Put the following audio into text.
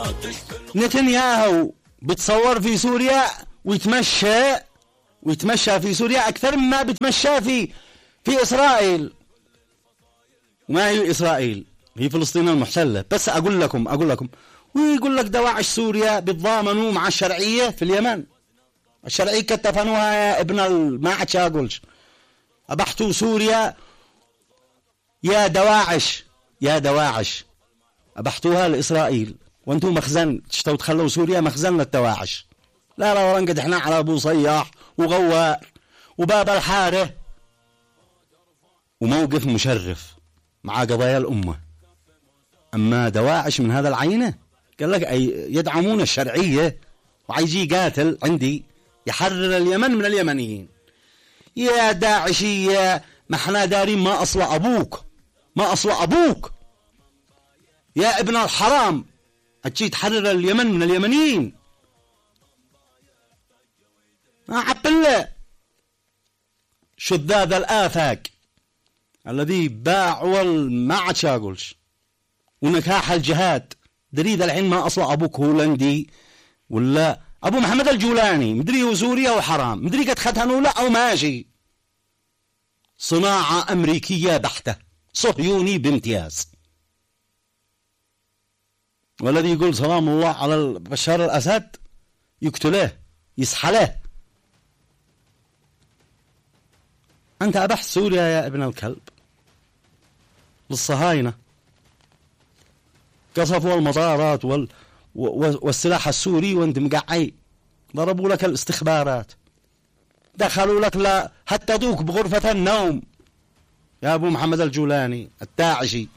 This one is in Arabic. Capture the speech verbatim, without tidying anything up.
نتنياهو بتصور في سوريا ويتمشى ويتمشى في سوريا أكثر مما بتمشى في في إسرائيل. وما هي إسرائيل؟ هي فلسطين المحتلة. بس أقول لكم أقول لكم ويقول لك دواعش سوريا بيتضامنوا مع الشرعية في اليمن. الشرعية كتفنوها يا ابن ما عاد شاقولش. أبحتوا سوريا يا دواعش يا دواعش أبحتوها لإسرائيل وانتم مخزن تشتوا تخلوا سوريا مخزن للدواعش. لا لا ورنقد احنا على أبو صياح وغوار وباب الحارة وموقف مشرف مع قضايا الأمة. أما دواعش من هذا العينة قال لك يدعمون الشرعية وعايزي قاتل عندي يحرر اليمن من اليمنيين. يا داعشي يا ما احنا دارين ما أصل أبوك ما أصل أبوك يا ابن الحرام هتجي تحرر اليمن من اليمنيين. ما عبله شذاذ الآفاق الذي باع والما عاد شاقولش ونكاح الجهاد دريد الحين ما أصل أبوك هولندي ولا أبو محمد الجولاني مدري هو سوريا وحرام مدري قد ختنوا لا أو ماشي. صناعة أمريكية بحتة صهيوني بامتياز. والذي يقول سلام الله على بشار الأسد يقتله يسحله. أنت أبحت سوريا يا ابن الكلب للصهاينة قصفوا المطارات وال... والسلاح السوري وانت مقعي ضربوا لك الاستخبارات دخلوا لك لا هتدوك بغرفة النوم يا أبو محمد الجولاني الداعشي.